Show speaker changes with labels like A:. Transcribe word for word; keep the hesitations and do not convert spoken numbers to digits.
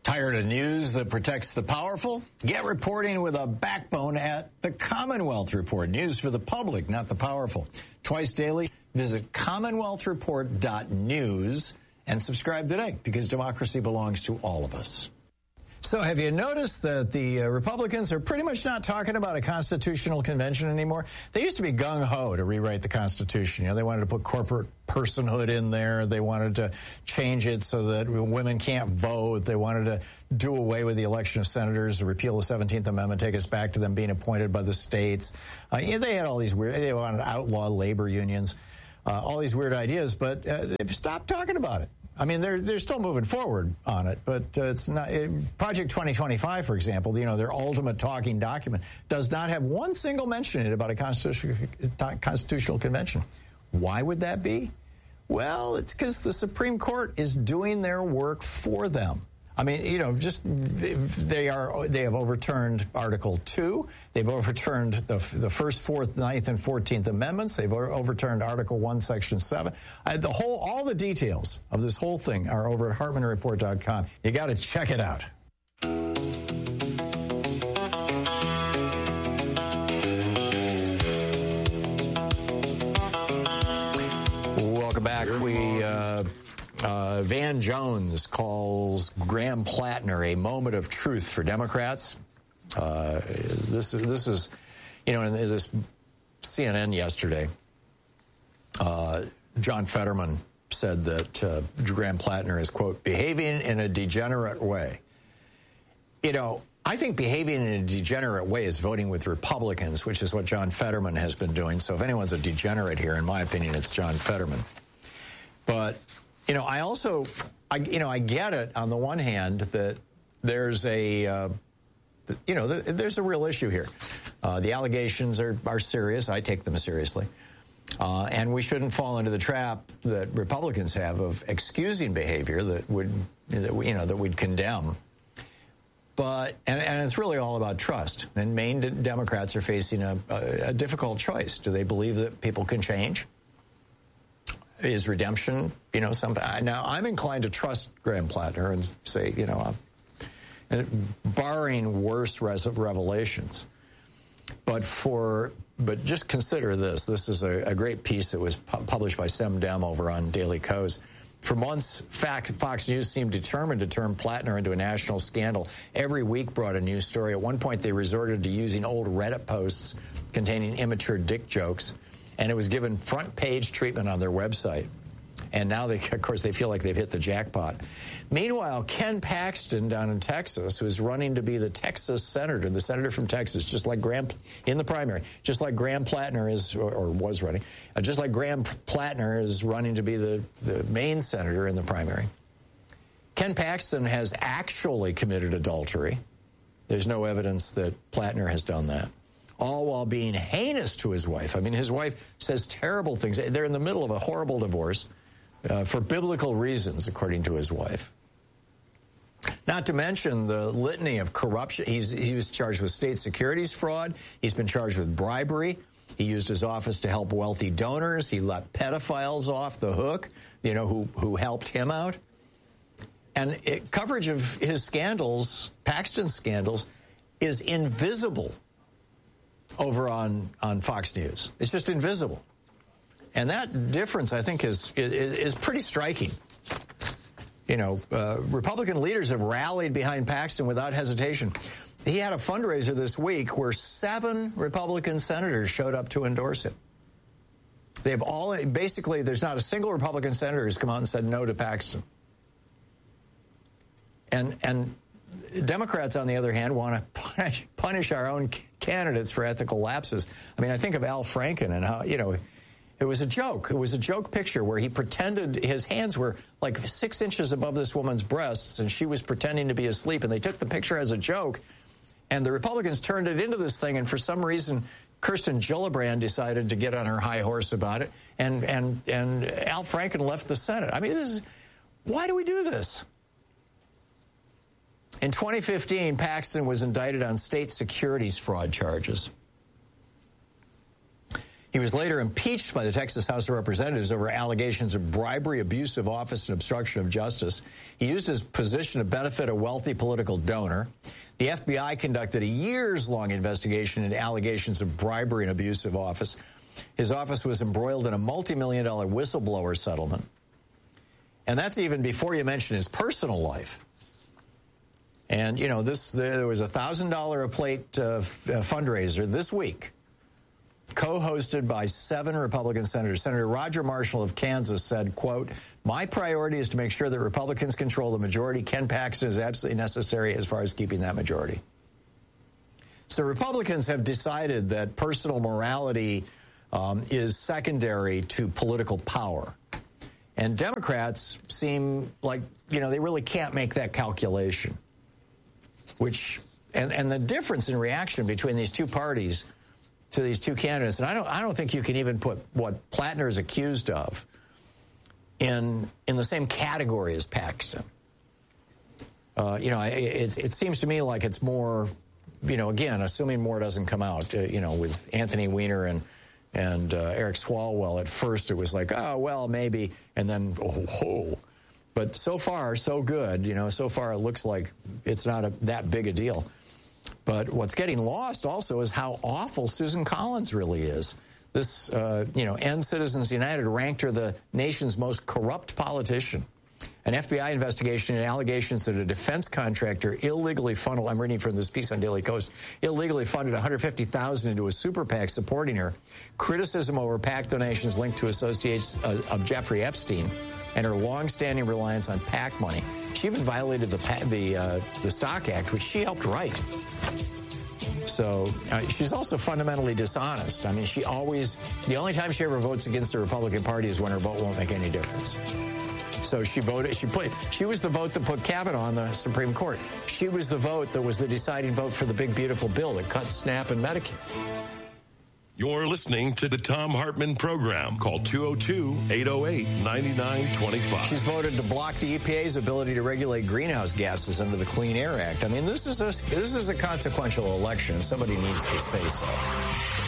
A: Tired of news that protects the powerful? Get reporting with a backbone at the Commonwealth Report. News for the public, not the powerful. Twice daily, visit commonwealth report dot news and subscribe today, because democracy belongs to all of us. So have you noticed that the uh, Republicans are pretty much not talking about a constitutional convention anymore? They used to be gung-ho to rewrite the Constitution. You know, they wanted to put corporate personhood in there. They wanted to change it so that women can't vote. They wanted to do away with the election of senators, repeal the seventeenth Amendment, take us back to them being appointed by the states. Uh, yeah, they had all these weird, they wanted to outlaw labor unions, uh, all these weird ideas, but uh, they've stopped talking about it. I mean, they're they're still moving forward on it, but uh, it's not. It, Project twenty twenty-five, for example, you know, their ultimate talking document does not have one single mention in it about a constitutional constitutional convention. Why would that be? Well, it's because the Supreme Court is doing their work for them. I mean, you know, just they are they have overturned Article two. They've overturned the, the first, fourth, ninth, and fourteenth Amendments. They've overturned Article one, Section seven. Uh, the whole, all the details of this whole thing are over at hartmann report dot com. You got to check it out. Welcome back. We. Uh, Uh, Van Jones calls Graham Plattner a moment of truth for Democrats. Uh, this, this is, you know, in this C N N yesterday, uh, John Fetterman said that uh, Graham Plattner is, quote, behaving in a degenerate way. You know, I think behaving in a degenerate way is voting with Republicans, which is what John Fetterman has been doing. So if anyone's a degenerate here, in my opinion, it's John Fetterman. But you know, I also, I, you know, I get it on the one hand that there's a, uh, you know, there's a real issue here. Uh, the allegations are, are serious. I take them seriously. Uh, and we shouldn't fall into the trap that Republicans have of excusing behavior that would, that we, you know, that we'd condemn. But, and, and it's really all about trust. And Maine Democrats are facing a, a, a difficult choice. Do they believe that people can change? Is redemption, you know, something? Now, I'm inclined to trust Graham Plattner and say, you know, uh, barring worse res- revelations. But for, but just consider this. This is a, a great piece that was pu- published by SemDem over on Daily Kos. For months, Fox News seemed determined to turn Plattner into a national scandal. Every week brought a news story. At one point, they resorted to using old Reddit posts containing immature dick jokes, and it was given front page treatment on their website. And now, they, of course, they feel like they've hit the jackpot. Meanwhile, Ken Paxton down in Texas, who is running to be the Texas senator, the senator from Texas, just like Graham, in the primary, just like Graham Plattner is, or, or was running, uh, just like Graham Plattner is running to be the, the Maine senator in the primary. Ken Paxton has actually committed adultery. There's no evidence that Plattner has done that. All while being heinous to his wife. I mean, his wife says terrible things. They're in the middle of a horrible divorce uh, for biblical reasons, according to his wife. Not to mention the litany of corruption. He's, he was charged with state securities fraud. He's been charged with bribery. He used his office to help wealthy donors. He let pedophiles off the hook, you know, who, who helped him out. And it, coverage of his scandals, Paxton's scandals, is invisible over on, on Fox News. It's just invisible. And that difference, I think, is is, is pretty striking. You know, uh, Republican leaders have rallied behind Paxton without hesitation. He had a fundraiser this week where seven Republican senators showed up to endorse him. They've all, basically, there's not a single Republican senator who's come out and said no to Paxton. And, and Democrats, on the other hand, want to punish, punish our own candidates for ethical lapses. I mean, I think of Al Franken and how, you know, it was a joke. It was a joke picture where he pretended his hands were like six inches above this woman's breasts and she was pretending to be asleep. And they took the picture as a joke. And the Republicans turned it into this thing. And for some reason, Kirsten Gillibrand decided to get on her high horse about it. And, and, and Al Franken left the Senate. I mean, this is, why do we do this? In twenty fifteen, Paxton was indicted on state securities fraud charges. He was later impeached by the Texas House of Representatives over allegations of bribery, abuse of office, and obstruction of justice. He used his position to benefit a wealthy political donor. The F B I conducted a years-long investigation into allegations of bribery and abuse of office. His office was embroiled in a multi-million dollar whistleblower settlement. And that's even before you mention his personal life. And, you know, this there was a one thousand dollars a plate uh, fundraiser this week, co-hosted by seven Republican senators. Senator Roger Marshall of Kansas said, quote, "My priority is to make sure that Republicans control the majority. Ken Paxton is absolutely necessary as far as keeping that majority." So Republicans have decided that personal morality um, is secondary to political power. And Democrats seem like, you know, they really can't make that calculation. Which, and, and the difference in reaction between these two parties to these two candidates, and I don't, I don't think you can even put what Plattner is accused of in in the same category as Paxton. Uh, you know, it, it seems to me like it's more, you know, again, assuming more doesn't come out, uh, you know, with Anthony Weiner and and uh, Eric Swalwell. At first, it was like, oh well, maybe, and then oh, oh. But so far, so good. You know, so far it looks like it's not a, that big a deal. But what's getting lost also is how awful Susan Collins really is. This, uh, you know, End Citizens United ranked her the nation's most corrupt politician. An F B I investigation and allegations that a defense contractor illegally funneled, I'm reading from this piece on Daily Kos, illegally funded one hundred fifty thousand dollars into a super PAC supporting her. Criticism over PAC donations linked to associates uh, of Jeffrey Epstein and her long-standing reliance on PAC money. She even violated the the, uh, the Stock Act, which she helped write. So uh, she's also fundamentally dishonest. I mean, she always, the only time she ever votes against the Republican Party is when her vote won't make any difference. So she voted, she put, she was the vote that put Kavanaugh on the Supreme Court. She was the vote that was the deciding vote for the big, beautiful bill that cut SNAP and Medicare.
B: You're listening to the Thom Hartmann Program. Call two oh two, eight oh eight, nine nine two five.
A: She's voted to block the E P A's ability to regulate greenhouse gases under the Clean Air Act. I mean, this is a, this is a consequential election. Somebody needs to say so.